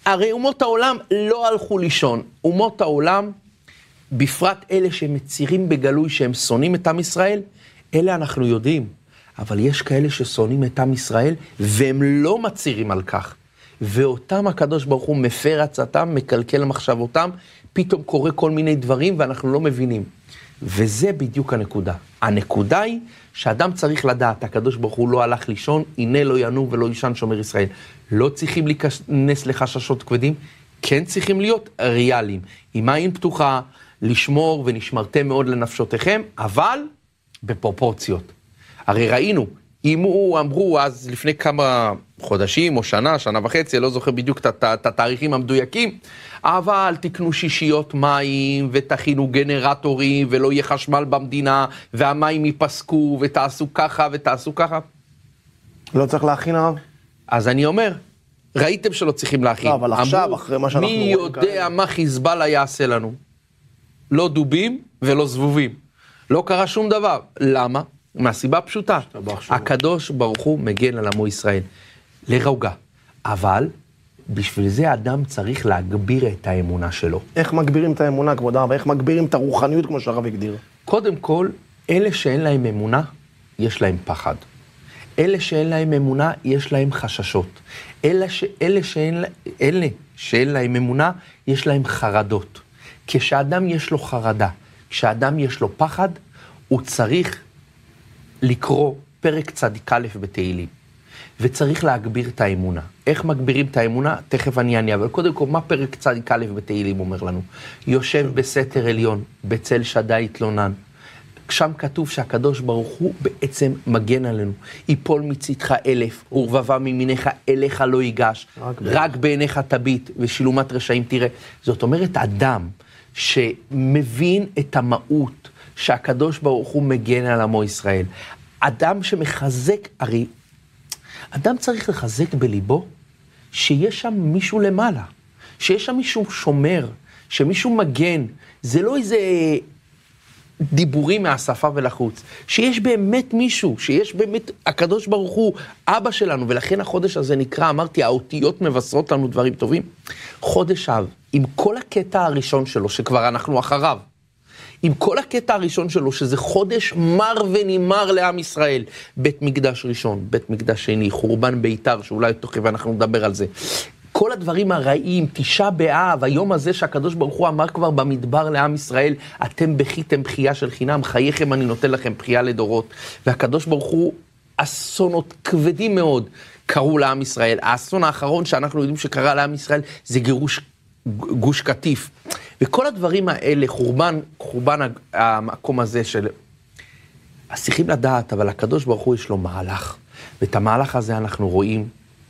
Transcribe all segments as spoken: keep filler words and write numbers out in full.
הרי אומות העולם לא הלכו לישון. אומות העולם, בפרט אלה שמצהירים בגלוי שהם שונאים את עם ישראל, אלה אנחנו יודעים. אבל יש כאלה ששונאים את עם ישראל, והם לא מצהירים על כך. ואותם הקדוש ברוך הוא מפר עצתם, מקלקל מחשבותם, פתאום קורה כל מיני דברים ואנחנו לא מבינים. וזה בדיוק הנקודה. הנקודה היא שאדם צריך לדעת, הקדוש ברוך הוא לא הלך לישון, הנה לא ינום ולא ישן שומר ישראל. לא צריכים להיכנס לחששות כבדים, כן צריכים להיות ריאליים. עם עין פתוחה, לשמור ונשמרתם מאוד לנפשותיכם, אבל בפרופורציות. הרי ראינו, אם הוא אמרו אז לפני כמה חודשים או שנה, שנה וחצי, לא זוכר בדיוק את התאריכים המדויקים, אבל תקנו שישיות מים ותכינו גנרטורים ולא יהיה חשמל במדינה והמים ייפסקו ותעשו ככה ותעשו ככה. לא צריך להכין הרב? אז אני אומר, ראיתם שלא צריכים להכין. לא, אבל עכשיו, אמרו, אחרי מה שאנחנו מי רואים יודע כאלה. מה חיזבאללה יעשה לנו? לא דובים ולא זבובים. לא קרה שום דבר. למה? מהסיבה פשוטה. הקדוש ברוך הוא מגן על עמו ישראל. לרוגע. אבל בשביל זה האדם צריך להגביר את האמונה שלו. איך מגבירים את האמונה, כבוד הרב? איך מגבירים את הרוחניות, כמו שהרב הגדיר? קודם כל, אלה שאין להם אמונה, יש להם פחד. אלה שאין להם אמונה, יש להם חששות. אלה, ש... אלה, שאין... אלה שאין להם אמונה, יש להם חרדות. כשאדם יש לו חרדה, כשאדם יש לו פחד, הוא צריך לקרוא פרק צדיק א' בתהילים. וצריך להגביר את האמונה. איך מגבירים את האמונה? תכף אני אענה, אבל קודם כל, מה פרק צדיק א' בתהילים אומר לנו? יושב בסתר עליון, בצל שדי יתלונן. שם כתוב שהקדוש ברוך הוא בעצם מגן עלינו. יפול מצדך אלף, ורבבה מימיניך אליך לא ייגש, רק, רק בעיניך תביט, ושילומת רשעים תראה. זאת אומרת, אדם שמבין את המהות שהקדוש ברוך הוא מגן על עמו ישראל, אדם שמחזק, הרי אדם צריך לחזק בליבו שיש שם מישהו למעלה, שיש שם מישהו שומר, שמישהו מגן, זה לא איזה דיבורים מהשפה ולחוץ, שיש באמת מישהו, שיש באמת הקדוש ברוך הוא אבא שלנו, ולכן החודש הזה נקרא, אמרתי, האותיות מבשרות לנו דברים טובים. חודש אב, עם כל הקטע הראשון שלו, שכבר אנחנו אחריו, עם כל הקטע הראשון שלו, שזה חודש מר ונימר לעם ישראל, בית מקדש ראשון, בית מקדש שני, חורבן ביתר, שאולי תוכי ואנחנו נדבר על זה. כל הדברים הרעים, תשעה באב, היום הזה שהקדוש ברוך הוא אמר כבר במדבר לעם ישראל, אתם בכיתם בחייה של חינם, חייכם אני נותן לכם בחייה לדורות. והקדוש ברוך הוא, אסונות כבדים מאוד קרו לעם ישראל. האסון האחרון שאנחנו יודעים שקרה לעם ישראל, זה גירוש גוש קטיף. וכל הדברים האלה, חורבן, חורבן המקום הזה של... אז צריכים לדעת, אבל הקדוש ברוך הוא יש לו מהלך. ואת המהלך הזה אנחנו רואים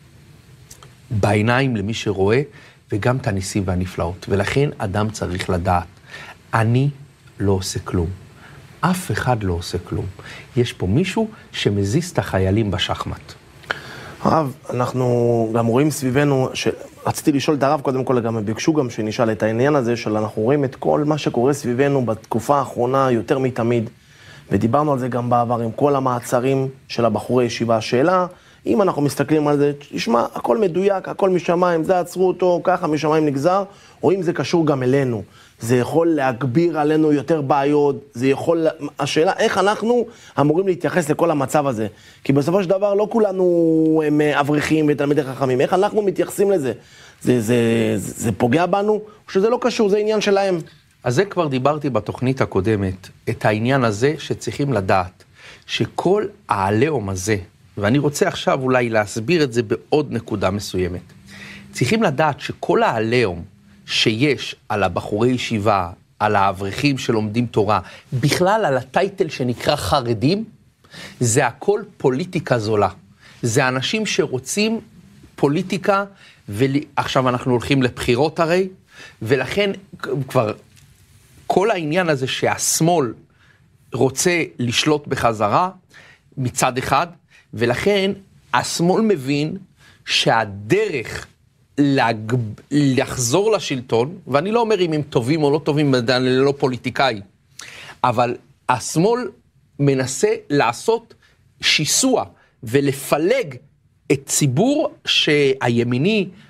בעיניים למי שרואה, וגם את הניסים והנפלאות. ולכן אדם צריך לדעת, אני לא עושה כלום. אף אחד לא עושה כלום. יש פה מישהו שמזיז את החיילים בשחמט. הרב, אנחנו גם רואים סביבנו, רציתי לשאול את הרב קודם כל, גם ביקשו גם שנשאל את העניין הזה, של אנחנו רואים את כל מה שקורה סביבנו בתקופה האחרונה יותר מתמיד, ודיברנו על זה גם בעבר עם כל המעצרים של הבחורי ישיבה. השאלה, אם אנחנו מסתכלים על זה, תשמע, הכל מדויק, הכל משמיים, זה עצרו אותו, ככה משמיים נגזר, או אם זה קשור גם אלינו, זה יכול להגביר עלינו יותר בעיות, זה יכול, השאלה, איך אנחנו אמורים להתייחס לכל המצב הזה? כי בסופו של דבר לא כולנו הם אברכים ותלמידי חכמים, איך אנחנו מתייחסים לזה? זה, זה, זה, זה פוגע בנו, או שזה לא קשור, זה עניין שלהם? אז זה כבר דיברתי בתוכנית הקודמת, את העניין הזה שצריכים לדעת, שכל העליהום הזה, ואני רוצה עכשיו אולי להסביר את זה בעוד נקודה מסוימת. צריכים לדעת שכל העליהום שיש על הבחורי ישיבה, על האברכים שלומדים תורה, בכלל על הטייטל שנקרא חרדים, זה הכל פוליטיקה זולה. זה אנשים שרוצים פוליטיקה, ועכשיו אנחנו הולכים לבחירות הרי, ולכן כבר כל העניין הזה שהשמאל רוצה לשלוט בחזרה מצד אחד, ולכן השמאל מבין שהדרך להג... לחזור לשלטון, ואני לא אומר אם הם טובים או לא טובים, אני לא פוליטיקאי, אבל השמאל מנסה לעשות שיסוע ולפלג את ציבור שהימיני,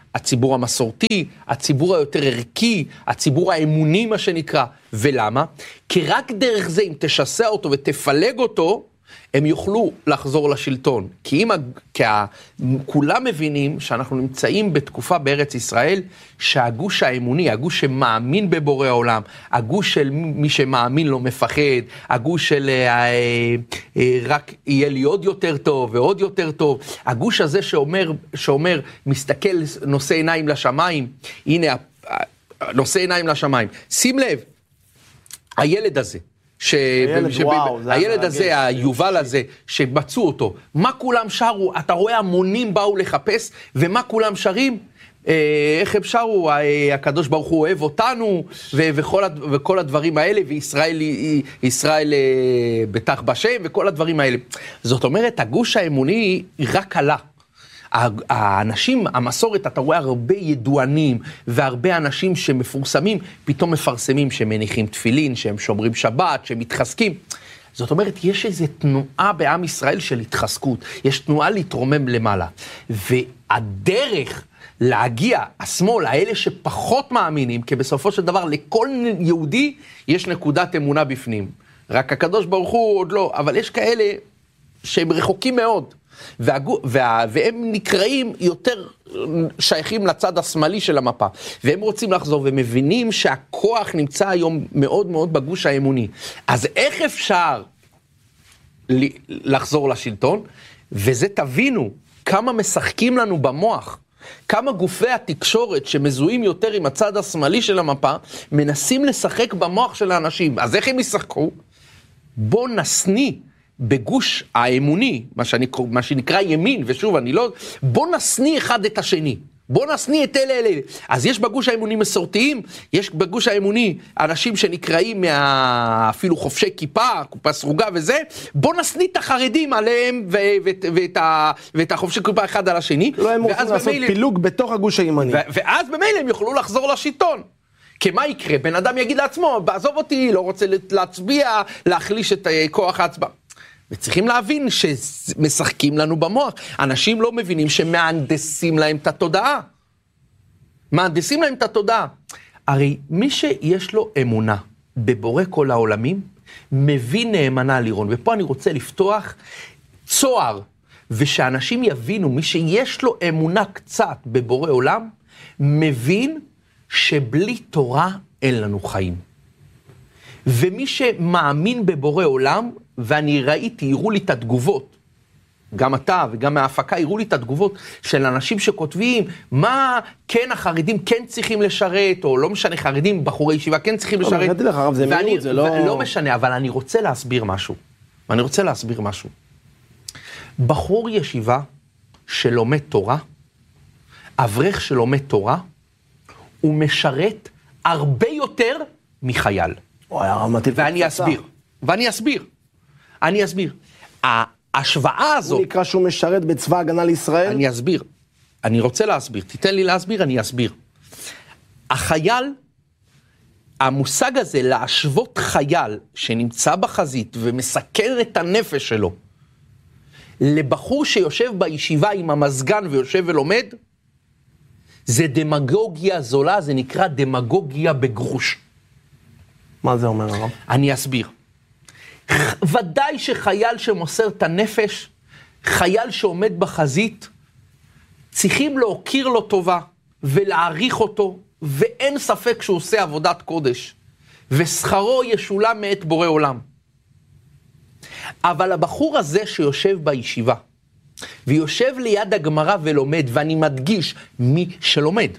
הציבור המסורתי, הציבור היותר ערכי, הציבור האמוני מה שנקרא. ולמה? כי רק דרך זה, אם תשסע אותו ותפלג אותו, הם יוכלו לחזור לשלטון. כי אם, כי כולם מבינים שאנחנו נמצאים בתקופה בארץ ישראל, שהגוש האמוני, הגוש שמאמין בבורא העולם, הגוש של מי שמאמין לא מפחד, הגוש של אה, אה, רק יהיה לי עוד יותר טוב ועוד יותר טוב, הגוש הזה שאומר, שאומר מסתכל, נושא עיניים לשמיים, הנה, נושא עיניים לשמיים. שים לב, הילד הזה, ש... הילד, ש... וואו, הילד הזה, היובל הזה, שמצאו אותו, מה כולם שרו? אתה רואה המונים באו לחפש, ומה כולם שרים? איך הם שרו? הקדוש ברוך הוא אוהב אותנו, ו... וכל, הד... וכל הדברים האלה, וישראל ישראל בטח בשם, וכל הדברים האלה. זאת אומרת, הגוש האמוני רק עלה. האנשים, המסורת, אתה רואה הרבה ידוענים והרבה אנשים שמפורסמים, פתאום מפרסמים שהם מניחים תפילין, שהם שומרים שבת, שהם מתחזקים. זאת אומרת, יש איזו תנועה בעם ישראל של התחזקות, יש תנועה להתרומם למעלה. והדרך להגיע, השמאל, האלה שפחות מאמינים, כי בסופו של דבר לכל יהודי יש נקודת אמונה בפנים. רק הקדוש ברוך הוא עוד לא, אבל יש כאלה שהם רחוקים מאוד. והגו, וה, והם נקראים יותר שייכים לצד השמאלי של המפה, והם רוצים לחזור ומבינים שהכוח נמצא היום מאוד מאוד בגוש האמוני. אז איך אפשר לחזור לשלטון? וזה תבינו כמה משחקים לנו במוח, כמה גופי התקשורת שמזוהים יותר עם הצד השמאלי של המפה, מנסים לשחק במוח של האנשים. אז איך הם ישחקו? בוא נסני בגוש האמוני, מה, שאני, מה שנקרא ימין, ושוב, אני לא, בוא נסני אחד את השני, בוא נסני את אלה אלה. אז יש בגוש האמוני מסורתיים, יש בגוש האמוני אנשים שנקראים מה, אפילו חופשי כיפה, כיפה סרוגה וזה, בוא נסני את החרדים עליהם, ו, ו, ו, ואת, ה, ואת החופשי כיפה אחד על השני. לא, הם רוצים לעשות במילא, פילוג בתוך הגוש הימני. ו, ואז במילא הם יוכלו לחזור לשלטון. כי מה יקרה? בן אדם יגיד לעצמו, בעזוב אותי, לא רוצה להצביע, להחליש את כוח ההצבעה. וצריכים להבין שמשחקים לנו במוח. אנשים לא מבינים שמהנדסים להם את התודעה. מהנדסים להם את התודעה. הרי מי שיש לו אמונה בבורא כל העולמים, מבין נאמנה לירון. ופה אני רוצה לפתוח צוהר, ושאנשים יבינו, מי שיש לו אמונה קצת בבורא עולם, מבין שבלי תורה אין לנו חיים. ומי שמאמין בבורא עולם, ואני ראיתי, הראו לי את התגובות, גם אתה וגם מההפקה, הראו לי את התגובות של אנשים שכותבים, מה כן החרדים כן צריכים לשרת, או לא משנה, חרדים, בחורי ישיבה כן צריכים לשרת. אמרתי לך, הרב, זה מיעוט, זה לא... לא משנה, אבל אני רוצה להסביר משהו. אני רוצה להסביר משהו. בחור ישיבה שלומד תורה, אברך שלומד תורה, הוא משרת הרבה יותר מחייל. ואני אסביר, ואני אסביר, אני אסביר. ההשוואה הזו... הוא נקרא שהוא משרת בצבא הגנה לישראל? אני אסביר, אני רוצה להסביר, תיתן לי להסביר, אני אסביר. החייל, המושג הזה להשוות חייל שנמצא בחזית ומסכן את הנפש שלו, לבחור שיושב בישיבה עם המזגן ויושב ולומד, זה דמגוגיה זולה, זה נקרא דמגוגיה בגרוש. מה זה אומר הרב? אני אסביר. ודאי שחייל שמוסר את הנפש, חייל שעומד בחזית, צריכים להוקיר לו טובה ולהעריך אותו, ואין ספק שהוא עושה עבודת קודש, ושכרו ישולם מאת בורא עולם. אבל הבחור הזה שיושב בישיבה, ויושב ליד הגמרא ולומד, ואני מדגיש מי שלומד,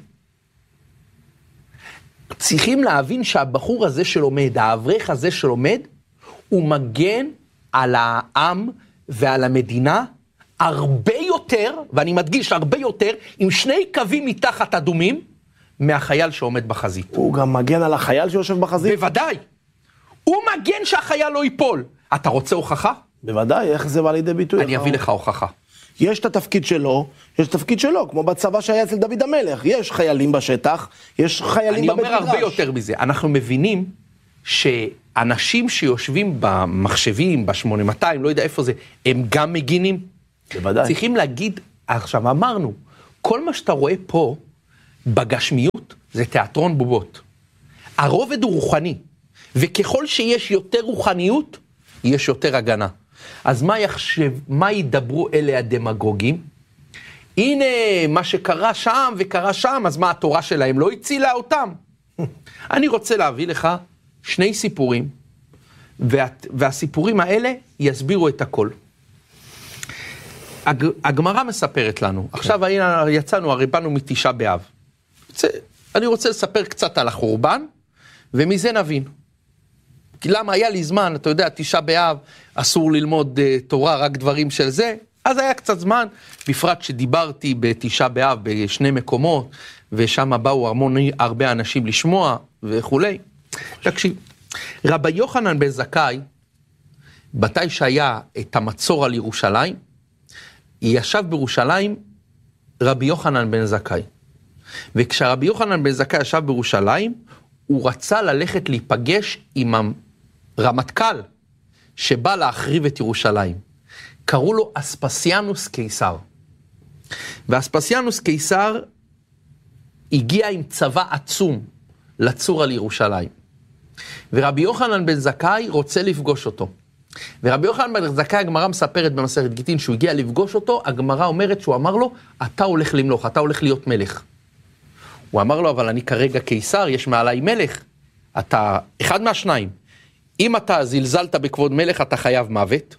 צריכים להבין שהבחור הזה שלומד, האברך הזה שלומד, הוא מגן על העם ועל המדינה הרבה יותר, ואני מדגיש הרבה יותר, עם שני קווים מתחת אדומים, מהחייל שעומד בחזית. הוא גם מגן על החייל שיושב בחזית? בוודאי. הוא מגן שהחייל לא ייפול. אתה רוצה הוכחה? בוודאי, איך זה בא לידי ביטוי? אני אביא לך הוכחה. יש את התפקיד שלו, יש את התפקיד שלו, כמו בצבא שהיה אצל דוד המלך. יש חיילים בשטח, יש חיילים בבית מדרש. אני אומר הרבה יותר מזה. אנחנו מבינים שאנשים שיושבים במחשבים, ב-שמונה מאתיים, לא יודע איפה זה, הם גם מגינים. בוודאי. צריכים להגיד, עכשיו אמרנו, כל מה שאתה רואה פה, בגשמיות זה תיאטרון בובות. הרובד הוא רוחני, וככל שיש יותר רוחניות, יש יותר הגנה. אז מה יחשב, מה ידברו אלה הדמגוגים? הנה מה שקרה שם וקרה שם, אז מה התורה שלהם לא הצילה אותם? אני רוצה להביא לך שני סיפורים, וה, והסיפורים האלה יסבירו את הכל. הג, הגמרא מספרת לנו, okay. עכשיו היינו, יצאנו, הרי באנו מתשעה באב. אני רוצה לספר קצת על החורבן, ומזה נבין. כי למה היה לי זמן, אתה יודע, תשעה באב, אסור ללמוד uh, תורה, רק דברים של זה, אז היה קצת זמן, בפרט שדיברתי בתשעה באב בשני מקומות, ושם באו המון, הרבה אנשים לשמוע וכולי. תקשיב, רבי יוחנן בן זכאי, מתי שהיה את המצור על ירושלים, ישב בירושלים רבי יוחנן בן זכאי. וכשרבי יוחנן בן זכאי ישב בירושלים, הוא רצה ללכת להיפגש עם הרמטכ"ל שבא להחריב את ירושלים. קראו לו אספסיאנוס קיסר. ואספסיאנוס קיסר הגיע עם צבא עצום לצור על ירושלים. ורבי יוחנן בן זכאי רוצה לפגוש אותו. ורבי יוחנן בן זכאי, הגמרא מספרת במסכת גיטין שהוא הגיע לפגוש אותו, הגמרא אומרת שהוא אמר לו, אתה הולך למלוך, אתה הולך להיות מלך. הוא אמר לו, אבל אני כרגע קיסר, יש מעליי מלך. אתה אחד מהשניים. אם אתה זלזלת בכבוד מלך, אתה חייב מוות.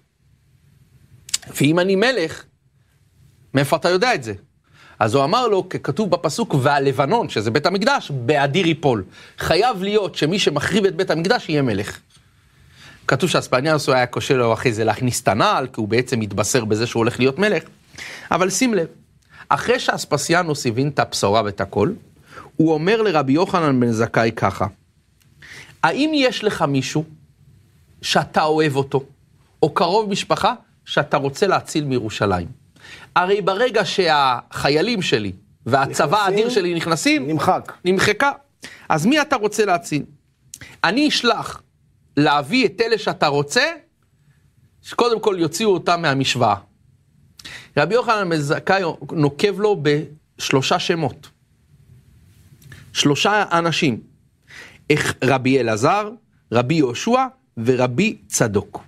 ואם אני מלך, מאיפה אתה יודע את זה? אז הוא אמר לו, ככתוב בפסוק, והלבנון, שזה בית המקדש, באדיר ייפול. חייב להיות שמי שמחריב את בית המקדש יהיה מלך. כתוב שהאספסיאנוס היה קשה לו אחרי זה להכניס את הנעל, כי הוא בעצם מתבשר בזה שהוא הולך להיות מלך. אבל שים לב, אחרי שהאספסיאנוס הבין את הבשורה ואת הכל, הוא אומר לרבי יוחנן בן זכאי ככה, האם יש לך מישהו שאתה אוהב אותו, או קרוב משפחה שאתה רוצה להציל מירושלים? הרי ברגע שהחיילים שלי והצבא האדיר שלי נכנסים, נמחק. נמחקה. אז מי אתה רוצה להציל? אני אשלח להביא את אלה שאתה רוצה, שקודם כל יוציאו אותם מהמשוואה. רבי יוחנן בן זכאי נוקב לו בשלושה שמות. שלושה אנשים. רבי אלעזר, רבי יהושע ורבי צדוק.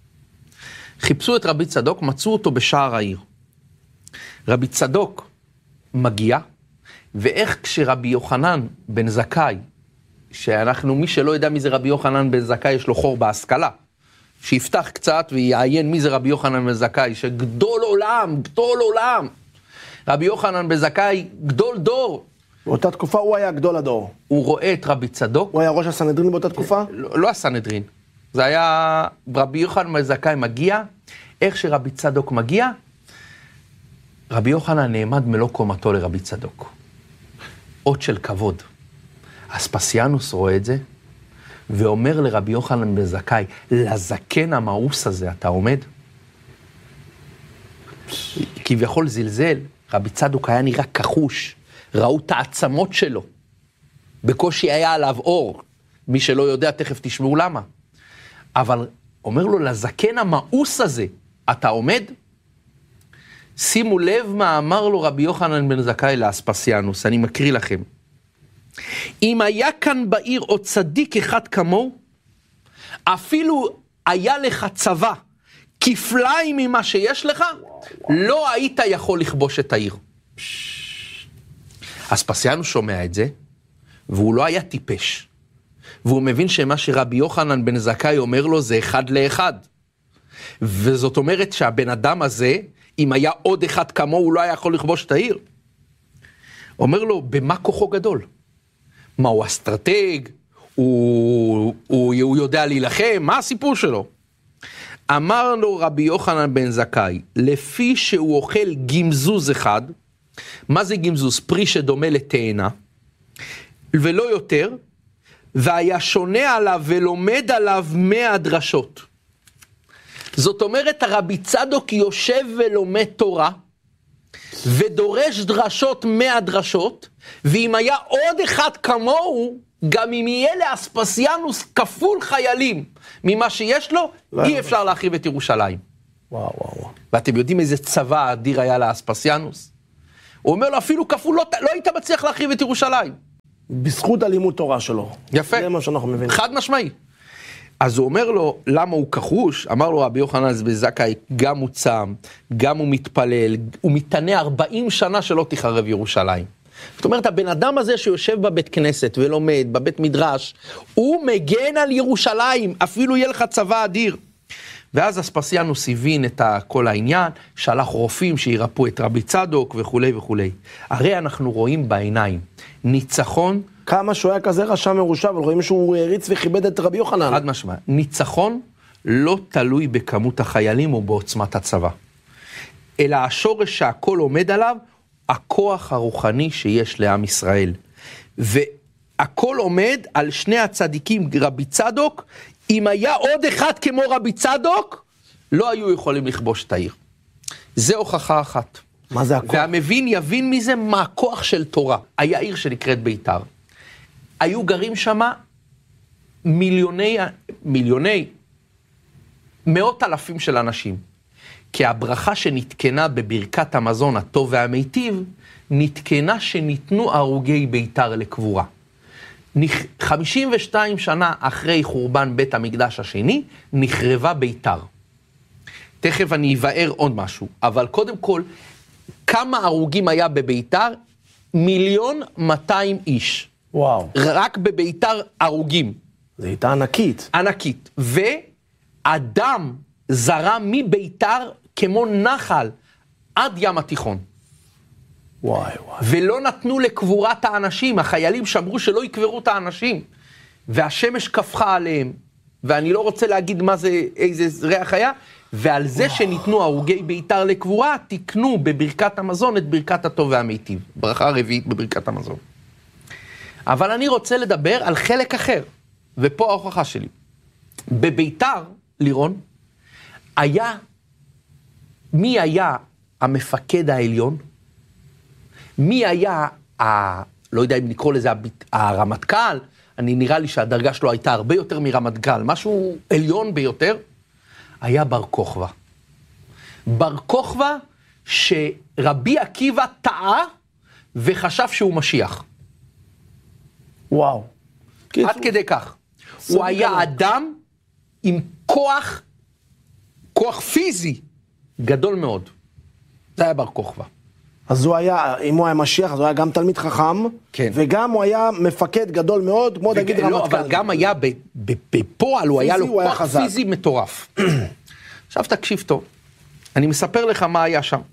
חיפשו את רבי צדוק, מצאו אותו בשער העיר. רבי צדוק מגיע, ואיך כשרבי יוחנן בן זכאי, שאנחנו, מי שלא יודע מי זה רבי יוחנן בן זכאי, יש לו חור בהשכלה, שיפתח קצת ויעיין מי זה רבי יוחנן בן זכאי, שגדול עולם, גדול עולם. רבי יוחנן בן זכאי, גדול דור. באותה תקופה הוא היה גדול הדור. הוא רואה את רבי צדוק. הוא היה ראש הסנהדרין באותה תקופה? לא, לא הסנהדרין. זה היה, רבי יוחנן בן זכאי מגיע, איך שרבי צדוק מגיע, רבי יוחנן נעמד מלוא קומתו לרבי צדוק. אות של כבוד. אספסיאנוס רואה את זה, ואומר לרבי יוחנן בן זכאי, לזקן המאוס הזה אתה עומד? כביכול זלזל, רבי צדוק היה נראה כחוש, ראו את העצמות שלו, בקושי היה עליו אור, מי שלא יודע תכף תשמעו למה. אבל אומר לו, לזקן המאוס הזה אתה עומד? שימו לב מה אמר לו רבי יוחנן בן זכאי לאספסיאנוס, אני מקריא לכם. אם היה כאן בעיר עוד צדיק אחד כמוהו, אפילו היה לך צבא כפליים ממה שיש לך, לא היית יכול לכבוש את העיר. אספסיאנוס שומע את זה, והוא לא היה טיפש. והוא מבין שמה שרבי יוחנן בן זכאי אומר לו זה אחד לאחד. וזאת אומרת שהבן אדם הזה, אם היה עוד אחד כמוהו, הוא לא היה יכול לכבוש את העיר. אומר לו, במה כוחו גדול? מה, הוא אסטרטג? הוא, הוא, הוא יודע להילחם? מה הסיפור שלו? אמר לו רבי יוחנן בן זכאי, לפי שהוא אוכל גמזוז אחד, מה זה גמזוז? פרי שדומה לתאנה, ולא יותר, והיה שונה עליו ולומד עליו מאה דרשות. זאת אומרת, הרבי צדוק יושב ולומד תורה, ודורש דרשות מאה דרשות, ואם היה עוד אחד כמוהו, גם אם יהיה לאספסיאנוס כפול חיילים ממה שיש לו, לא אי אפשר להחריב את ירושלים. וואו, וואו, וואו. ואתם יודעים איזה צבא אדיר היה לאספסיאנוס? הוא אומר לו, אפילו כפול, לא, לא היית מצליח להחריב את ירושלים. בזכות הלימוד תורה שלו. יפה. זה מה שאנחנו מבינים. חד משמעי. אז הוא אומר לו, למה הוא כחוש? אמר לו רבי יוחנן בן זכאי, גם הוא צם, גם הוא מתפלל, הוא מתענה ארבעים שנה שלא תחרב ירושלים. זאת אומרת, הבן אדם הזה שיושב בבית כנסת ולומד, בבית מדרש, הוא מגן על ירושלים, אפילו יהיה לך צבא אדיר. ואז אספסיאנוס הבין את כל העניין, שלח רופאים שירפאו את רבי צדוק וכו' וכו'. הרי אנחנו רואים בעיניים, ניצחון, כמה שהוא היה כזה רשע מרושע, אבל רואים שהוא הריץ וכיבד את רבי יוחנן. חד משמע, ניצחון לא תלוי בכמות החיילים או בעוצמת הצבא, אלא השורש שהכל עומד עליו, הכוח הרוחני שיש לעם ישראל. והכל עומד על שני הצדיקים, רבי צדוק, אם היה עוד אחד כמו רבי צדוק, לא היו יכולים לכבוש את העיר. זה הוכחה אחת. מה זה הכוח? והמבין יבין מזה מה הכוח של תורה. היה עיר שנקראת ביתר. היו גרים שמה מיליוני, מיליוני, מאות אלפים של אנשים. כי הברכה שנתקנה בברכת המזון הטוב והמיטיב, נתקנה שניתנו הרוגי ביתר לקבורה. חמישים ושתיים שנה אחרי חורבן בית המקדש השני, נחרבה ביתר. תכף אני אבאר עוד משהו, אבל קודם כל, כמה הרוגים היה בביתר? מיליון מאתיים איש. וואו. רק בביתר הרוגים. זו הייתה ענקית. ענקית. ואדם זרם מביתר כמו נחל עד ים התיכון. וואי וואי. ולא נתנו לקבורת האנשים, החיילים שמרו שלא יקברו את האנשים, והשמש כפחה עליהם, ואני לא רוצה להגיד מה זה, איזה ריח היה, ועל זה וואו. שניתנו הרוגי ביתר לקבורה, תקנו בברכת המזון את ברכת הטוב והמיטיב, ברכה הרביעית בברכת המזון. אבל אני רוצה לדבר על חלק אחר, ופה ההוכחה שלי. בביתר, לירון, היה, מי היה המפקד העליון? מי היה, ה, לא יודע אם נקרא לזה הרמטכ"ל, אני נראה לי שהדרגה שלו הייתה הרבה יותר מרמטכ"ל, משהו עליון ביותר, היה בר כוכבא. בר כוכבא שרבי עקיבא טעה וחשב שהוא משיח. וואו. עד כדי כך. הוא היה אדם עם כוח, כוח פיזי גדול מאוד. זה היה בר כוכבא. אז הוא היה, אם הוא היה משיח, אז הוא היה גם תלמיד חכם, כן. וגם הוא היה מפקד גדול מאוד, כמו נגיד רמטכ"ל. לא, אבל גם היה בפועל, הוא היה לו כוח פיזי מטורף. עכשיו תקשיב טוב, אני מספר לך מה היה שם.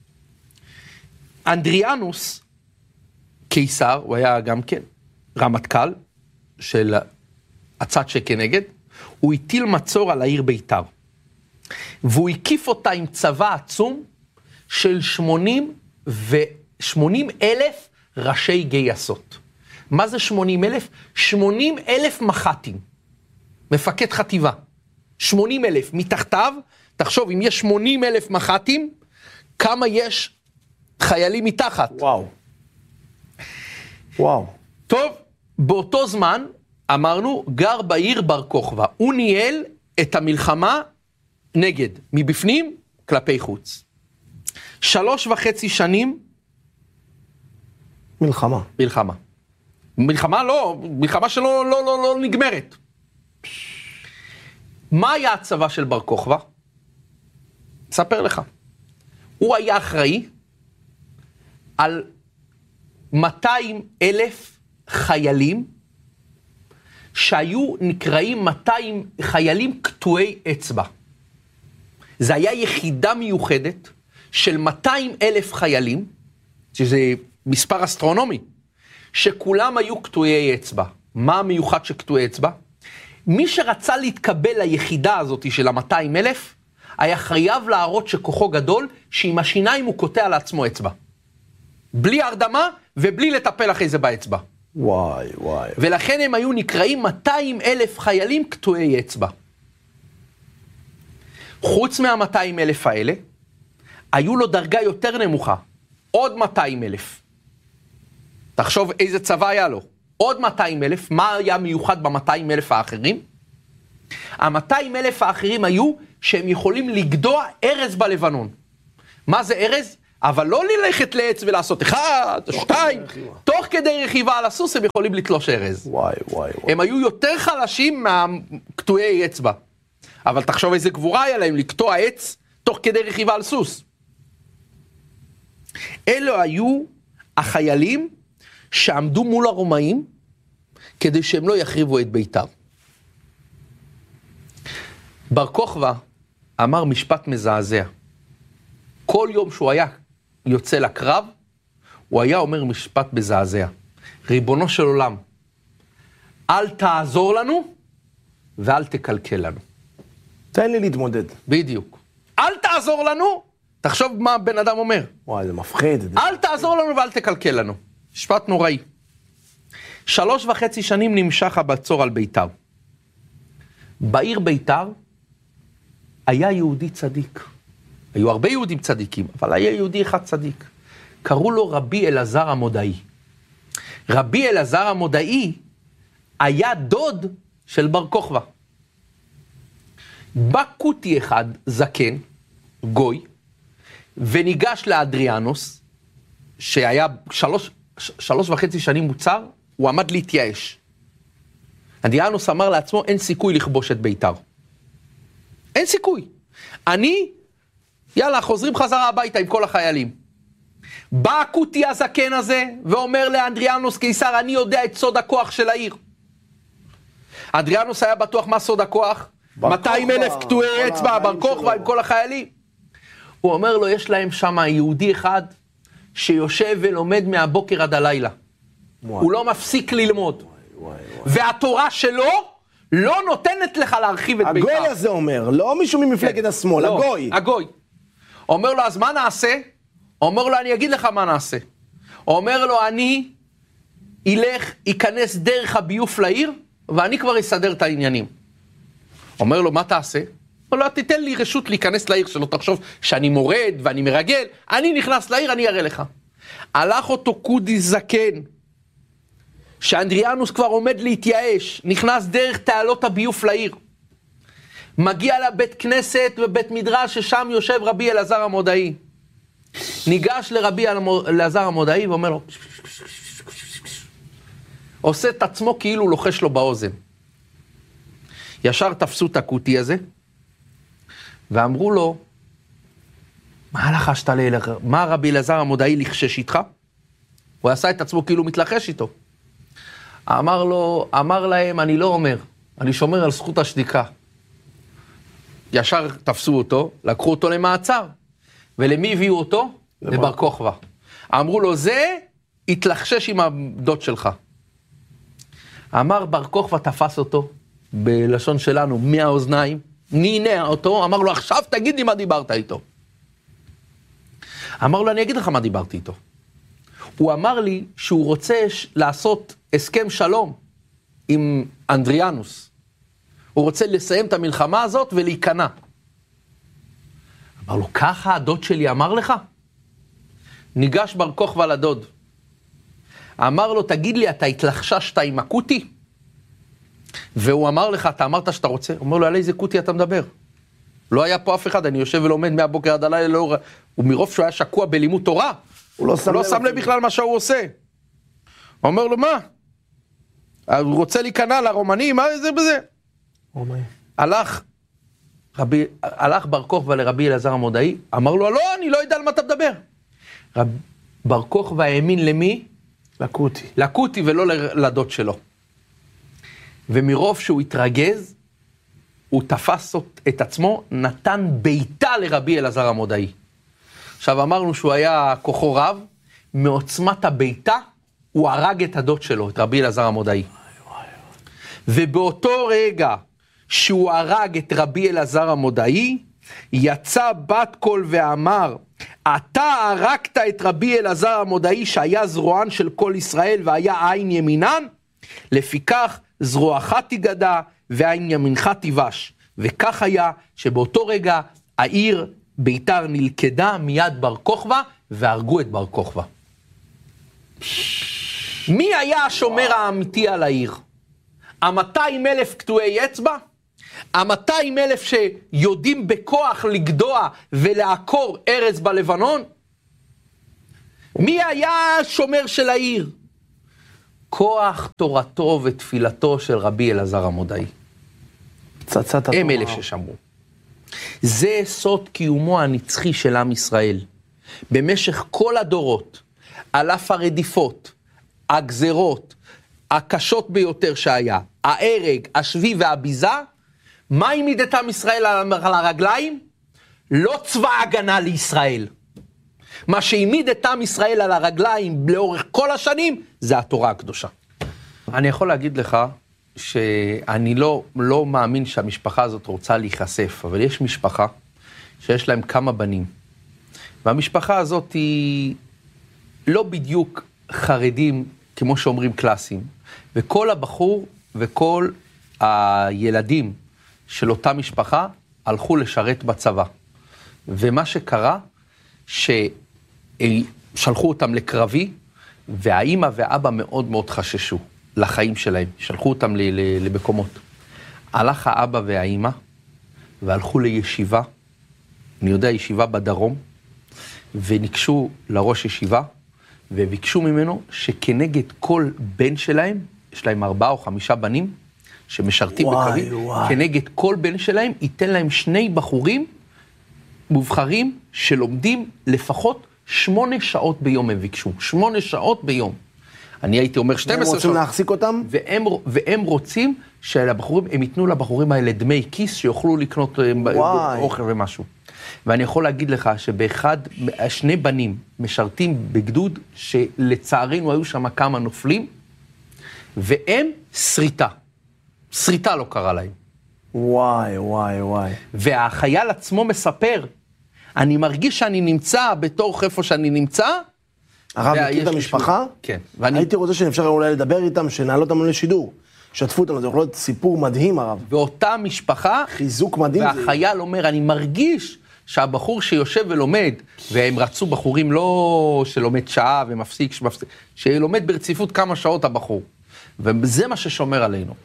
אנדריאנוס, קיסר, הוא היה גם כן רמטכ"ל של הצד שכנגד, הוא הטיל מצור על העיר ביתר. והוא הקיף אותה עם צבא עצום של שמונים ושמונים אלף ראשי גייסות. מה זה שמונים אלף? שמונים אלף מח"טים. מפקד חטיבה. שמונים אלף. מתחתיו, תחשוב, אם יש שמונים אלף מח"טים, כמה יש חיילים מתחת. וואו. וואו. טוב, באותו זמן, אמרנו, גר בעיר בר כוכבא. הוא ניהל את המלחמה נגד, מבפנים, כלפי חוץ. שלוש וחצי שנים, מלחמה. מלחמה. מלחמה לא, מלחמה שלא לא, לא, לא נגמרת. מה היה הצבא של בר כוכבא? אספר לך. הוא היה אחראי על מאתיים אלף חיילים, שהיו נקראים מאתיים חיילים קטועי אצבע. זה היה יחידה מיוחדת של מאתיים אלף חיילים, שזה מספר אסטרונומי, שכולם היו קטועי אצבע. מה המיוחד של קטועי אצבע? מי שרצה להתקבל ליחידה הזאת של ה-מאתיים אלף, היה חייב להראות שכוחו גדול, שעם השיניים הוא קוטע לעצמו אצבע. בלי הרדמה ובלי לטפל אחרי זה באצבע. וואי, וואי. ולכן הם היו נקראים מאתיים אלף חיילים קטועי אצבע. חוץ מה-מאתיים אלף האלה, היו לו דרגה יותר נמוכה, עוד מאתיים אלף. תחשוב איזה צבא היה לו. עוד מאתיים אלף, מה היה מיוחד ב-מאתיים אלף האחרים? ה-מאתיים אלף האחרים היו שהם יכולים לגדוע ארז בלבנון. מה זה ארז? אבל לא ללכת לעץ ולעשות אחד, שתיים, תוך כדי רכיבה על הסוס הם יכולים לתלוש ארז. וואי, וואי, וואי. הם היו יותר חלשים מהקטועי אצבע. אבל תחשוב איזה גבורה היה להם לקטוע עץ תוך כדי רכיבה על סוס. אלו היו החיילים שעמדו מול הרומאים כדי שהם לא יחריבו את ביתר. בר כוכבא אמר משפט מזעזע. כל יום שהוא היה יוצא לקרב, הוא היה אומר משפט מזעזע. ריבונו של עולם, אל תעזור לנו ואל תקלקל לנו. תן לי להתמודד. בדיוק. אל תעזור לנו, תחשוב מה בן אדם אומר. וואי, זה מפחיד. אל תעזור לנו ואל תקלקל לנו. משפט נוראי. שלוש וחצי שנים נמשך הבצור על ביתר. בעיר ביתר היה יהודי צדיק. היו הרבה יהודים צדיקים, אבל היה יהודי אחד צדיק. קראו לו רבי אלעזר המודעי. רבי אלעזר המודעי היה דוד של בר כוכבא. בא קוטי אחד, זקן, גוי, וניגש לאדריאנוס, שהיה שלוש, שלוש וחצי שנים מוצר, הוא עמד להתייאש. אדריאנוס אמר לעצמו, אין סיכוי לכבוש את ביתר. אין סיכוי. אני, יאללה, חוזרים חזרה הביתה עם כל החיילים. בא הקוטי הזקן הזה, ואומר לאנדריאנוס קיסר, אני יודע את סוד הכוח של העיר. אנדריאנוס היה בטוח מה סוד הכוח? מאתיים אלף קטועי אצבע, בר כוכבא עם כל החיילים. הוא אומר לו, יש להם שם יהודי אחד, שיושב ולומד מהבוקר עד הלילה. הוא לא מפסיק ללמוד. והתורה שלו לא נותנת לך להרחיב את ביתר. הגוי הזה אומר, לא מישהו ממפלגת השמאל, הגוי. הגוי. אומר לו, אז מה נעשה? אומר לו, אני אגיד לך מה נעשה. אומר לו, אני ילך, ייכנס דרך הביוף לעיר, ואני כבר אסדר את העניינים. אומר לו, מה תעשה? אומר לו, תיתן לי רשות להיכנס לעיר, שלא תחשוב שאני מורד ואני מרגל, אני נכנס לעיר, אני אראה לך. הלך אותו קודי זקן, שאנדריאנוס כבר עומד להתייאש, נכנס דרך תעלות הביוף לעיר. מגיע לבית כנסת ובית מדרש ששם יושב רבי אלעזר המודעי. ניגש לרבי אלעזר המודעי ואומר לו, עושה את עצמו כאילו לוחש לו באוזן. ישר תפסו את הקוטי הזה, ואמרו לו, מה לחשת לילך? מה רבי אלעזר המודעי לחשש איתך? הוא עשה את עצמו כאילו מתלחש איתו. אמר לו, אמר להם, אני לא אומר, אני שומר על זכות השתיקה. ישר תפסו אותו, לקחו אותו למעצר. ולמי הביאו אותו? לבר כוכבא. אמרו לו, זה התלחשש עם הדוד שלך. אמר בר כוכבא, תפס אותו, בלשון שלנו, מהאוזניים, נינע אותו, אמר לו, עכשיו תגיד לי מה דיברת איתו. אמר לו, אני אגיד לך מה דיברתי איתו. הוא אמר לי שהוא רוצה לעשות הסכם שלום עם אנדריאנוס. הוא רוצה לסיים את המלחמה הזאת ולהיכנע. אמר לו, ככה הדוד שלי אמר לך? ניגש בר כוכבא לדוד. אמר לו, תגיד לי, אתה התלחששת עם הקוטי? והוא אמר לך, אתה אמרת שאתה רוצה? הוא אומר לו, על איזה קוטי אתה מדבר? לא היה פה אף אחד, אני יושב ולומד מהבוקר עד הלילה, לא... ומרוב שהוא היה שקוע בלימוד תורה, הוא לא שם, לא שם לב בכלל מה שהוא עושה. הוא אומר לו, מה? הוא רוצה להיכנע לרומנים, מה זה בזה? רומאי. הלך, רבי, הלך בר כוכבא לרבי אלעזר המודעי, אמר לו, לא, אני לא יודע על מה אתה מדבר. רב, בר כוכבא האמין למי? לקוטי. לקוטי ולא לדוד שלו. ומרוב שהוא התרגז, הוא תפס את עצמו, נתן ביתה לרבי אלעזר המודעי. עכשיו אמרנו שהוא היה כוחו רב, מעוצמת הביתה, הוא הרג את הדוד שלו, את רבי אלעזר המודעי. ובאותו רגע שהוא הרג את רבי אלעזר המודעי, יצא בת קול ואמר, אתה הרגת את רבי אלעזר המודעי שהיה זרוען של כל ישראל והיה עין ימינן, לפיכך זרועך תיגדע ועין ימינך תיבש. וכך היה שבאותו רגע העיר ביתר נלכדה מיד בר כוכבא והרגו את בר כוכבא. מי היה השומר האמיתי על העיר? המאתיים אלף קטועי אצבע? המאתיים אלף שיודעים בכוח לגדוע ולעקור ארץ בלבנון? מי היה שומר של העיר? כוח תורתו ותפילתו של רבי אלעזר המודעי. פצצת התורה. הם אלה ששמרו. זה סוד קיומו הנצחי של עם ישראל. במשך כל הדורות, על אף הרדיפות, הגזרות, הקשות ביותר שהיה, ההרג, השבי והביזה, מה העמיד את עם ישראל על הרגליים? לא צבא הגנה לישראל. מה שהעמיד את עם ישראל על הרגליים לאורך כל השנים, זה התורה הקדושה. אני יכול להגיד לך שאני לא, לא מאמין שהמשפחה הזאת רוצה להיחשף, אבל יש משפחה שיש להם כמה בנים. והמשפחה הזאת היא לא בדיוק חרדים, כמו שאומרים קלאסיים. וכל הבחור וכל הילדים של אותה משפחה הלכו לשרת בצבא. ומה שקרה, ששלחו אותם לקרבי, והאימא והאבא מאוד מאוד חששו לחיים שלהם. שלחו אותם למקומות. הלך האבא והאימא, והלכו לישיבה, אני יודע, ישיבה בדרום, ונקשו לראש ישיבה, וביקשו ממנו שכנגד כל בן שלהם, יש להם ארבעה או חמישה בנים, שמשרתים בקרבי, כנגד כל בן שלהם, ייתן להם שני בחורים מובחרים, שלומדים לפחות שמונה שעות ביום הם ביקשו, שמונה שעות ביום. אני הייתי אומר שתים עשרה שעות. הם רוצים להחזיק אותם? והם, והם רוצים שלבחורים, הם ייתנו לבחורים האלה דמי כיס, שיוכלו לקנות וואי. אוכל ומשהו. ואני יכול להגיד לך שבאחד, שני בנים משרתים בגדוד, שלצערנו היו שם כמה נופלים, והם שריטה. שריטה לא קרה להם. וואי, וואי, וואי. והחייל עצמו מספר, אני מרגיש שאני נמצא בתור איפה שאני נמצא. הרב מכיר את המשפחה? כן. ואני... הייתי רוצה שאפשר אולי לדבר איתם, שנעלה אותם לשידור. שתפו אותם, זה יכול להיות סיפור מדהים, הרב. ואותה משפחה, חיזוק מדהים. והחייל זה... אומר, אני מרגיש שהבחור שיושב ולומד, והם רצו בחורים לא שלומד שעה ומפסיק, שמפסיק, שלומד ברציפות כמה שעות הבחור. וזה מה ששומר עלינו.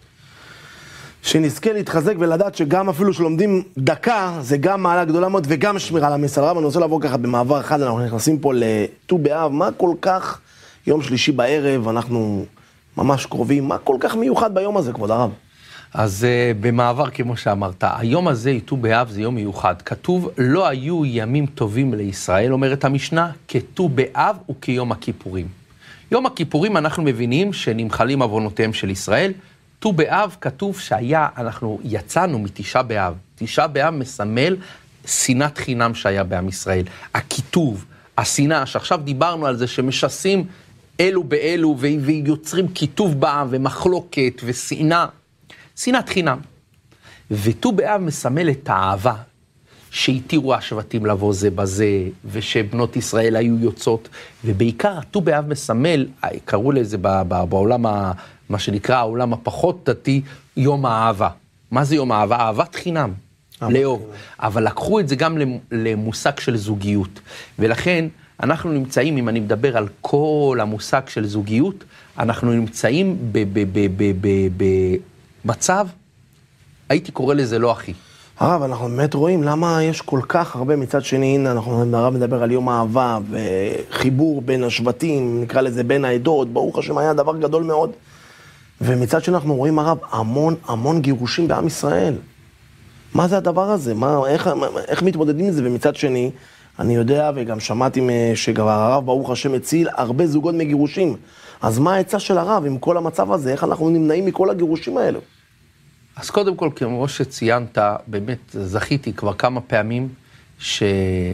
שנזכה להתחזק ולדעת שגם אפילו שלומדים דקה, זה גם מעלה גדולה מאוד וגם שמירה על המסר. הרב, אני רוצה לעבור ככה במעבר אחד, אנחנו נכנסים פה לט"ו באב, מה כל כך, יום שלישי בערב, אנחנו ממש קרובים, מה כל כך מיוחד ביום הזה, כבוד הרב? אז uh, במעבר, כמו שאמרת, היום הזה, ט"ו באב, זה יום מיוחד. כתוב, לא היו ימים טובים לישראל, אומרת המשנה, כט"ו באב וכיום הכיפורים. יום הכיפורים אנחנו מבינים שנמחלים עוונותיהם של ישראל, ט"ו באב כתוב שהיה, אנחנו יצאנו מתשעה באב. תשעה באב מסמל שנאת חינם שהיה בעם ישראל. הכיתוב, השנאה, שעכשיו דיברנו על זה שמשסים אלו באלו ויוצרים כיתוב בעם ומחלוקת ושנאה. שנאת חינם. וט"ו באב מסמל את האהבה, שהתירו השבטים לבוא זה בזה, ושבנות ישראל היו יוצאות, ובעיקר ט"ו באב מסמל, קראו לזה בעולם ה... מה שנקרא העולם הפחות דתי, יום האהבה. מה זה יום האהבה? אהבת חינם, לאהוב. אבל לקחו את זה גם למושג של זוגיות. ולכן אנחנו נמצאים, אם אני מדבר על כל המושג של זוגיות, אנחנו נמצאים במצב, הייתי קורא לזה לא אחי. הרב, אנחנו באמת רואים למה יש כל כך הרבה מצד שני, הנה אנחנו הרב מדבר על יום האהבה, וחיבור בין השבטים, נקרא לזה בין העדות, ברוך השם היה דבר גדול מאוד. ומצד שאנחנו רואים, הרב, המון, המון גירושים בעם ישראל. מה זה הדבר הזה? מה, איך, איך מתמודדים עם זה? ומצד שני, אני יודע, וגם שמעתי שגם הרב, ברוך השם, הציל הרבה זוגות מגירושים. אז מה העצה של הרב עם כל המצב הזה? איך אנחנו נמנעים מכל הגירושים האלו? אז קודם כל, כמו שציינת, באמת זכיתי כבר כמה פעמים, שאני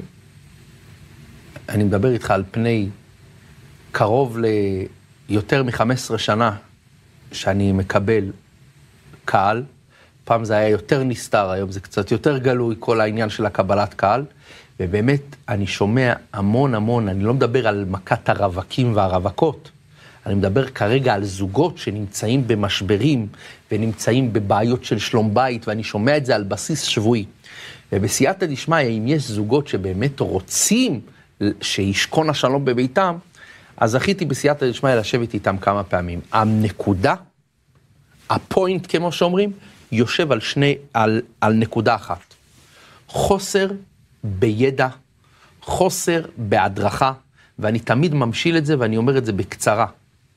מדבר איתך על פני קרוב ליותר מ-חמש עשרה שנה, שאני מקבל קהל, פעם זה היה יותר נסתר, היום זה קצת יותר גלוי, כל העניין של הקבלת קהל, ובאמת אני שומע המון המון, אני לא מדבר על מכת הרווקים והרווקות, אני מדבר כרגע על זוגות שנמצאים במשברים, ונמצאים בבעיות של שלום בית, ואני שומע את זה על בסיס שבועי. ובסייעתא דשמיא, אם יש זוגות שבאמת רוצים שישכון השלום בביתם, אז זכיתי בסייעתא דשמיא לשבת איתם כמה פעמים. הנקודה, הפוינט כמו שאומרים, יושב על, שני, על, על נקודה אחת. חוסר בידע, חוסר בהדרכה, ואני תמיד ממשיל את זה, ואני אומר את זה בקצרה.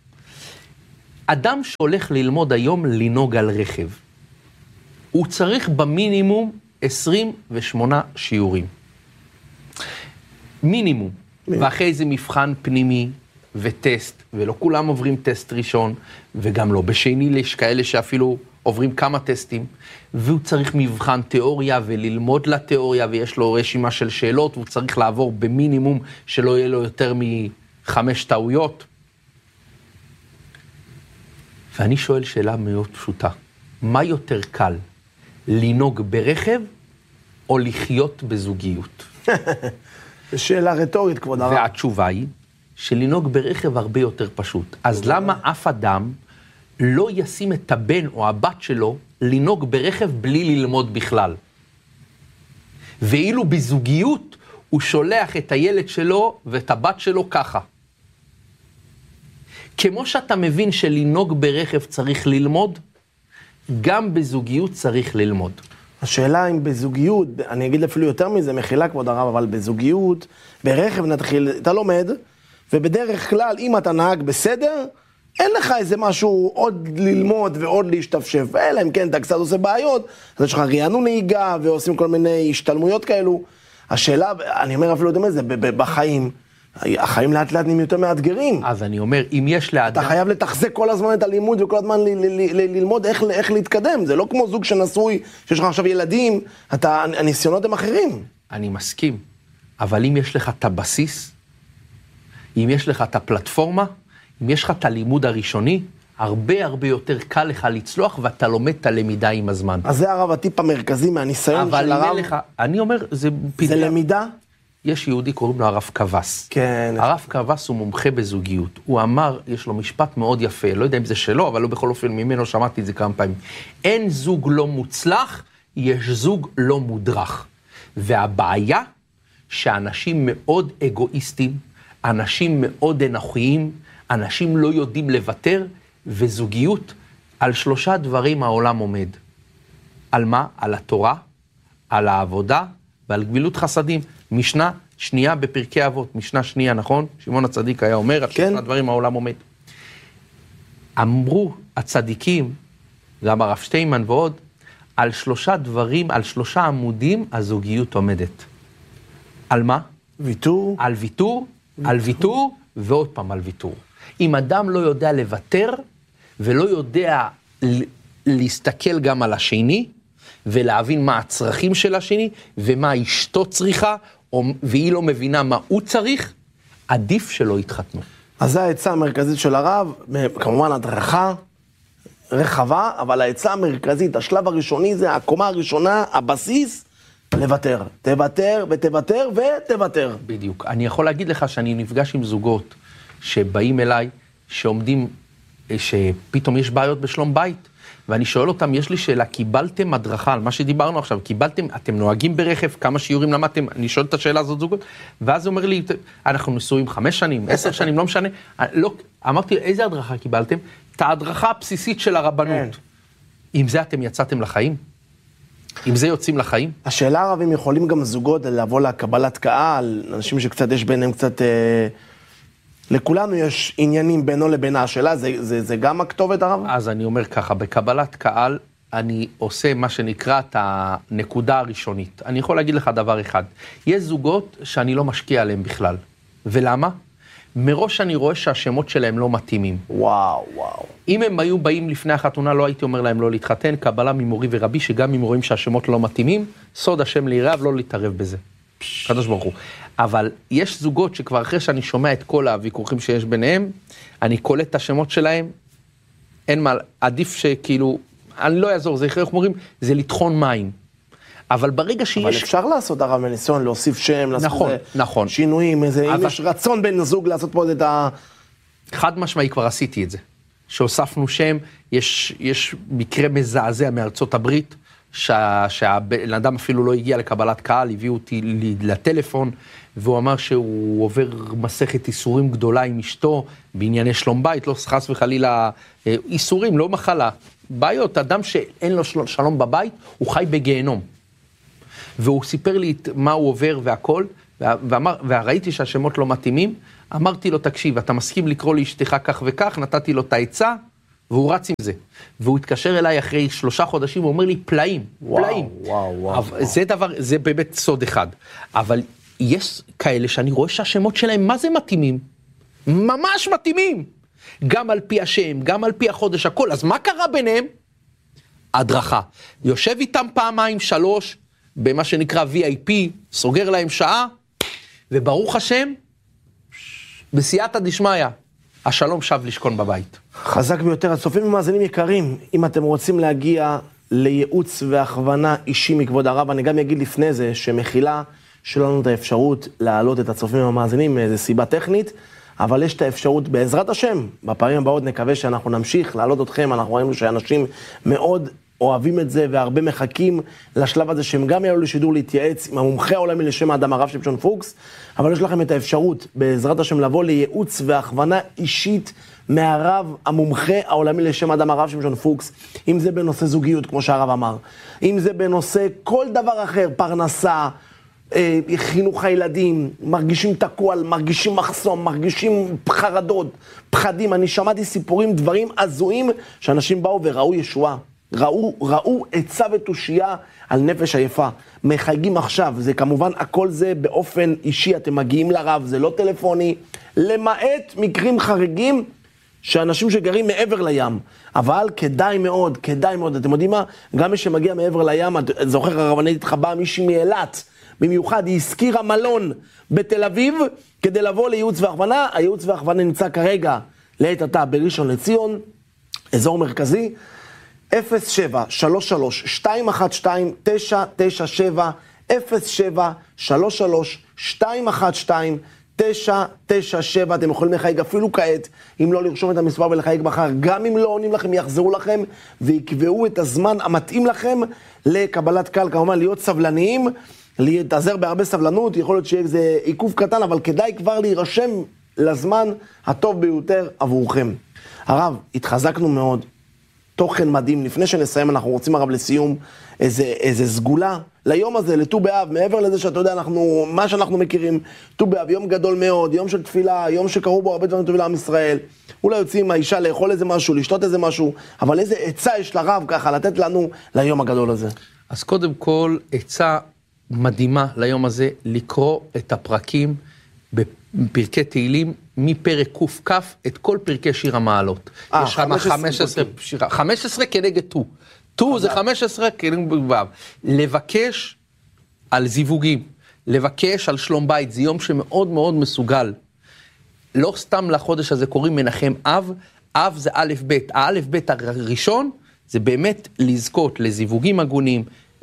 אדם שהולך ללמוד היום לנהוג על רכב, הוא צריך במינימום עשרים ושמונה שיעורים. מינימום. ואחרי זה מבחן פנימי וטסט, ולא כולם עוברים טסט ראשון, וגם לא בשני, יש כאלה שאפילו עוברים כמה טסטים, והוא צריך מבחן תיאוריה וללמוד לתיאוריה, ויש לו רשימה של שאלות, והוא צריך לעבור במינימום שלא יהיה לו יותר מחמש טעויות. ואני שואל שאלה מאוד פשוטה, מה יותר קל, לנהוג ברכב או לחיות בזוגיות? שאלה רטורית, כבוד הרב. והתשובה היא שלנהוג ברכב הרבה יותר פשוט. אז למה אף אדם לא ישים את הבן או הבת שלו לנהוג ברכב בלי ללמוד בכלל? ואילו בזוגיות הוא שולח את הילד שלו ואת הבת שלו ככה. כמו שאתה מבין שלנהוג ברכב צריך ללמוד, גם בזוגיות צריך ללמוד. השאלה אם בזוגיות, אני אגיד אפילו יותר מזה, מחילה כבוד הרב, אבל בזוגיות, ברכב נתחיל, אתה לומד, ובדרך כלל, אם אתה נהג בסדר, אין לך איזה משהו עוד ללמוד ועוד להשתפשף, אלא אם כן אתה קצת עושה בעיות, אז יש לך רענון נהיגה ועושים כל מיני השתלמויות כאלו. השאלה, אני אומר אפילו יותר מזה, בחיים, החיים לאט לאט נהיים יותר מאתגרים. אז אני אומר, אם יש לאדם... אתה חייב לתחזק כל הזמן את הלימוד וכל הזמן ל- ל- ל- ללמוד איך, איך להתקדם. זה לא כמו זוג שנשוי, שיש לך עכשיו ילדים, אתה, הניסיונות הם אחרים. אני מסכים, אבל אם יש לך את הבסיס, אם יש לך את הפלטפורמה, אם יש לך את הלימוד הראשוני, הרבה הרבה יותר קל לך לצלוח, ואתה לומד את הלמידה עם הזמן. אז זה הרב הטיפ המרכזי מהניסיון של הרב. לך, אני אומר, זה... זה למידה? יש יהודי, קוראים לו הרב קבס. כן. הרב קבס הוא מומחה בזוגיות. הוא אמר, יש לו משפט מאוד יפה, לא יודע אם זה שלו, אבל הוא בכל אופן ממנו שמעתי את זה כמה פעמים. אין זוג לא מוצלח, יש זוג לא מודרך. והבעיה שאנשים מאוד אגואיסטים, אנשים מאוד אנוכיים, אנשים לא יודעים לוותר, וזוגיות, על שלושה דברים העולם עומד. על מה? על התורה, על העבודה ועל גמילות חסדים. משנה שנייה בפרקי אבות, משנה שנייה, נכון? שמעון הצדיק היה אומר, על שלושה דברים העולם עומד. אמרו הצדיקים, גם הרב שטיינמן ועוד, על שלושה דברים, על שלושה עמודים, הזוגיות עומדת. על מה? ויתור. על ויתור, על ויתור, ועוד פעם על ויתור. אם אדם לא יודע לוותר, ולא יודע להסתכל גם על השני, ולהבין מה הצרכים של השני, ומה אשתו צריכה, והיא לא מבינה מה הוא צריך, עדיף שלא יתחתנו. אז זה העצה המרכזית של הרב, כמובן הדרכה רחבה, אבל העצה המרכזית, השלב הראשוני זה הקומה הראשונה, הבסיס, לוותר. תוותר ותוותר ותוותר. בדיוק. אני יכול להגיד לך שאני נפגש עם זוגות שבאים אליי, שעומדים, שפתאום יש בעיות בשלום בית, ואני שואל אותם, יש לי שאלה, קיבלתם הדרכה על מה שדיברנו עכשיו, קיבלתם, אתם נוהגים ברכב, כמה שיעורים למדתם, אני שואל את השאלה הזאת זוגות, ואז הוא אומר לי, אנחנו נשואים חמש שנים, עשר שנים, לא משנה, לא, אמרתי, איזה הדרכה קיבלתם? את ההדרכה הבסיסית של הרבנות. עם זה אתם יצאתם לחיים? עם זה יוצאים לחיים? השאלה הרב, אם יכולים גם זוגות לבוא לקבלת קהל, אנשים שקצת יש ביניהם קצת... אה... לכולנו יש עניינים בינו לבין השאלה, זה, זה, זה גם הכתובת הרב? אז אני אומר ככה, בקבלת קהל אני עושה מה שנקרא את הנקודה הראשונית. אני יכול להגיד לך דבר אחד, יש זוגות שאני לא משקיע עליהם בכלל. ולמה? מראש אני רואה שהשמות שלהם לא מתאימים. וואו, וואו. אם הם היו באים לפני החתונה, לא הייתי אומר להם לא להתחתן, קבלה ממורי ורבי, שגם אם רואים שהשמות לא מתאימים, סוד השם ליראה ולא להתערב בזה. קדוש ברוך הוא. אבל יש זוגות שכבר אחרי שאני שומע את כל הוויכוחים שיש ביניהם, אני קולט את השמות שלהם, אין מה, עדיף שכאילו, אני לא אעזור, זה איך אומרים, זה לטחון מים. אבל ברגע שיש... אבל אפשר לעשות הרב מניסיון, להוסיף שם, לעשות נכון, זה, נכון. שינויים, איזה, אבל... אם יש רצון בין הזוג לעשות פה את ה... חד משמעי כבר עשיתי את זה. שהוספנו שם, יש, יש מקרה מזעזע מארצות הברית, שה, שהבן אדם אפילו לא הגיע לקבלת קהל, הביאו אותי לטלפון, והוא אמר שהוא עובר מסכת איסורים גדולה עם אשתו, בענייני שלום בית, לא חס וחלילה איסורים, לא מחלה, בעיות, אדם שאין לו שלום בבית, הוא חי בגיהנום. והוא סיפר לי מה הוא עובר והכל, ואמר, וראיתי שהשמות לא מתאימים, אמרתי לו, תקשיב, אתה מסכים לקרוא לאשתך כך וכך, נתתי לו את העצה, והוא רץ עם זה. והוא התקשר אליי אחרי שלושה חודשים, הוא אומר לי, פלאים, וואו, פלאים. וואו, וואו, וואו. זה דבר, זה באמת סוד אחד. אבל יש כאלה שאני רואה שהשמות שלהם, מה זה מתאימים? ממש מתאימים. גם על פי השם, גם על פי החודש, הכל. אז מה קרה ביניהם? הדרכה. יושב איתם פעמיים, שלוש, במה שנקרא וי איי פי, סוגר להם שעה, וברוך השם, בסייעתא דשמיא, השלום שב לשכון בבית. חזק ביותר. הצופים ומאזינים יקרים, אם אתם רוצים להגיע לייעוץ והכוונה אישי מכבוד הרב, אני גם אגיד לפני זה שמחילה שלנו את האפשרות להעלות את הצופים והמאזינים מאיזו סיבה טכנית, אבל יש את האפשרות בעזרת השם, בפעמים הבאות נקווה שאנחנו נמשיך להעלות אתכם, אנחנו ראינו שאנשים מאוד אוהבים את זה והרבה מחכים לשלב הזה שהם גם יעלו לשידור להתייעץ עם המומחה העולמי לשם האדם הרב שמשון פוקס, אבל יש לכם את האפשרות בעזרת השם לבוא לייעוץ והכוונה אישית מהרב המומחה העולמי לשם האדם הרב שמשון פוקס, אם זה בנושא זוגיות כמו שהרב אמר, אם זה בנושא כל דבר אחר, פרנסה, חינוך הילדים, מרגישים תקוע, מרגישים מחסום, מרגישים חרדות, פחדים. אני שמעתי סיפורים, דברים עזויים, שאנשים באו וראו ישועה. ראו, ראו עצה ותושייה על נפש עייפה. מחייגים עכשיו, זה כמובן, הכל זה באופן אישי, אתם מגיעים לרב, זה לא טלפוני, למעט מקרים חריגים, שאנשים שגרים מעבר לים, אבל כדאי מאוד, כדאי מאוד, אתם יודעים מה? גם מי שמגיע מעבר לים, את זוכר הרבנית התחבא מישהי מאילת, במיוחד היא הזכירה מלון בתל אביב, כדי לבוא לייעוץ והכוונה. הייעוץ והכוונה נמצא כרגע לעת עתה בראשון לציון, אזור מרכזי, אפס שבע שלוש שלוש שתיים אחת שתיים תשע תשע שבע, אפס שבע שלוש שלוש שתיים אחת שתיים תשע תשע שבע, אתם יכולים לחייג אפילו כעת, אם לא לרשום את המספר ולחייג מחר, גם אם לא עונים לכם, יחזרו לכם ויקבעו את הזמן המתאים לכם לקבלת קהל, כמובן להיות סבלניים, להתעזר בהרבה סבלנות, יכול להיות שיהיה איזה עיכוב קטן, אבל כדאי כבר להירשם לזמן הטוב ביותר עבורכם. הרב, התחזקנו מאוד, תוכן מדהים, לפני שנסיים אנחנו רוצים הרב לסיום איזה, איזה סגולה ליום הזה, לט"ו באב, מעבר לזה שאתה יודע, אנחנו, מה שאנחנו מכירים, ט"ו באב, יום גדול מאוד, יום של תפילה, יום שקראו בו הרבה דברים טובים לעם ישראל, אולי יוצאים עם האישה לאכול איזה משהו, לשתות איזה משהו, אבל איזה עצה יש לרב ככה לתת לנו ליום הגדול הזה? אז קודם כל, עצה מדהימה ליום הזה, לקרוא את הפרקים בפרקי תהילים, מפרק ק"כ, את כל פרקי שיר המעלות. אה, יש חמש עשרה שירה, חמש עשרה כנגד ט"ו. ט"ו זה חמש עשרה כנגד באב. לבקש על זיווגים, לבקש על שלום בית, זה יום שמאוד מאוד מסוגל. לא סתם לחודש הזה קוראים מנחם אב, אב זה א' ב', האלף ב' הראשון, זה באמת לזכות לזיווגים הגונים,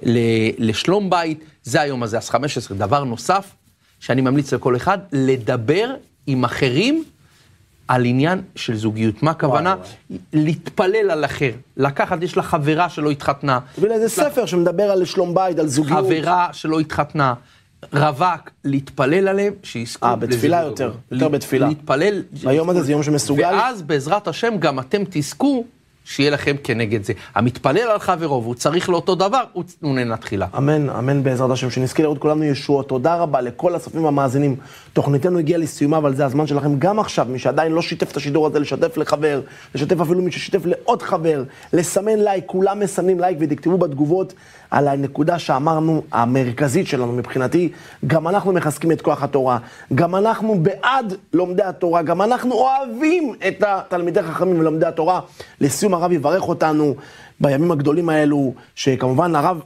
לשלום בית, זה היום הזה, אז חמש עשרה. דבר נוסף, שאני ממליץ לכל אחד, לדבר עם אחרים על עניין של זוגיות. מה הכוונה? להתפלל על אחר. לקחת, יש לה חברה שלא התחתנה. ולאיזה ספר שמדבר על שלום בית, על זוגיות. חברה שלא התחתנה. רווק, להתפלל עליהם, שיזכו. אה, בתפילה יותר, יותר בתפילה. להתפלל. היום הזה זה יום שמסוגל. ואז בעזרת השם גם אתם תזכו שיהיה לכם כנגד זה. המתפלל על חברו, והוא צריך לאותו דבר, הוא צנוננה תחילה. אמן, אמן בעזרת השם, שנזכה לראות כולנו ישוע. תודה רבה לכל הסופים והמאזינים. תוכניתנו הגיעה לסיומה, אבל זה הזמן שלכם גם עכשיו, מי שעדיין לא שיתף את השידור הזה, לשתף לחבר, לשתף אפילו מי ששיתף לעוד חבר, לסמן לייק, כולם מסמנים לייק ותכתבו בתגובות על הנקודה שאמרנו, המרכזית שלנו מבחינתי, גם אנחנו מחזקים את כוח התורה, גם אנחנו בעד לומדי התורה, גם אנחנו אוהבים את התלמידי חכמים ולומדי התורה. לסיום הרב יברך אותנו בימים הגדולים האלו, שכמובן הרב,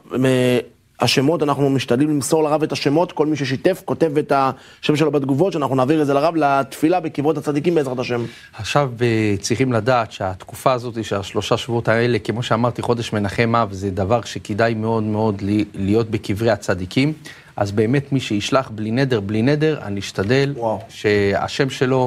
השמות, אנחנו משתדלים למסור לרב את השמות, כל מי ששיתף כותב את השם שלו בתגובות, שאנחנו נעביר את זה לרב לתפילה בקברות הצדיקים בעזרת השם. עכשיו צריכים לדעת שהתקופה הזאת, שהשלושה שבועות האלה, כמו שאמרתי, חודש מנחם אב, זה דבר שכדאי מאוד מאוד להיות בקברי הצדיקים, אז באמת מי שישלח בלי נדר, בלי נדר, אני אשתדל וואו. שהשם שלו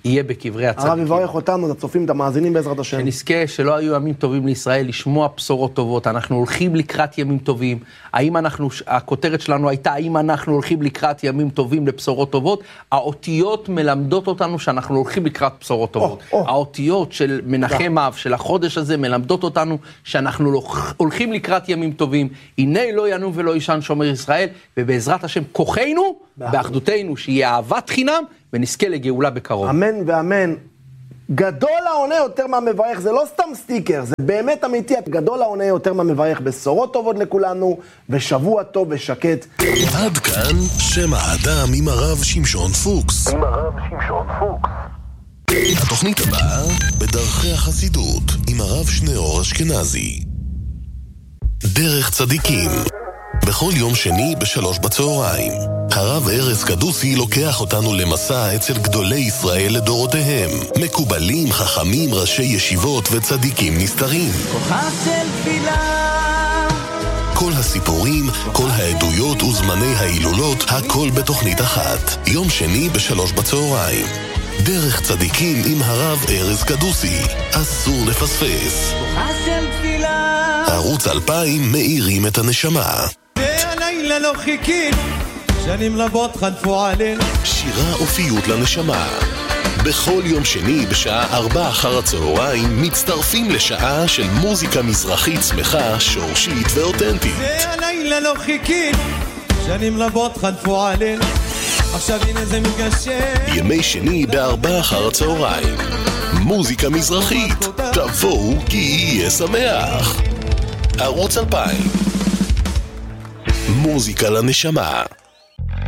יהיה בקברי הצדיקים. הרב יברך אותנו, את הצופים, את המאזינים בעזרת השם. שנזכה שלא היו ימים טובים לישראל, לשמוע בשורות טובות. אנחנו הולכים לקראת ימים טובים. האם אנחנו, הכותרת שלנו הייתה, האם אנחנו הולכים לקראת ימים טובים לבשורות טובות? האותיות מלמדות אותנו שאנחנו הולכים לקראת בשורות טובות. Oh, oh. האותיות של מנחם אב, של החודש הזה, מלמדות אותנו שאנחנו הולכים לקראת ימים טובים. הנה לא ינום ולא ישן שומר ישראל, ובעזרת השם כוחנו, באחדותנו, שיהיה אהבת חינם, ונזכה לגאולה בקרוב. אמן ואמן. גדול העונה יותר מהמברך, זה לא סתם סטיקר, זה באמת אמיתי. גדול העונה יותר מהמברך, בשורות טובות לכולנו, ושבוע טוב ושקט. עד כאן שם האדם עם הרב שמשון פוקס. עם הרב שמשון פוקס. התוכנית הבאה בדרכי החסידות עם הרב שניאור אשכנזי. דרך צדיקים. בכל יום שני בשלוש בצהריים. הרב ארז קדוסי לוקח אותנו למסע אצל גדולי ישראל לדורותיהם. מקובלים, חכמים, ראשי ישיבות וצדיקים נסתרים. כוחה של תפילה. כל הסיפורים, כל העדויות וזמני ההילולות, הכל בתוכנית אחת. יום שני בשלוש בצהריים. דרך צדיקים עם הרב ארז קדוסי. אסור לפספס. כוחה של תפילה. ערוץ אלפיים מאירים את הנשמה. והלילה לא חיכין, שנים רבות חלפו עלינו. שירה אופיות לנשמה. בכל יום שני בשעה ארבע אחר הצהריים מצטרפים לשעה של מוזיקה מזרחית שמחה, שורשית ואותנטית. והלילה לא חיכין, שנים רבות חלפו עלינו. עכשיו הנה זה מתגשם. ימי שני בארבע אחר הצהריים. מוזיקה מזרחית. תבואו כי יהיה שמח. ערוץ אלפיים. מוזיקה לנשמה.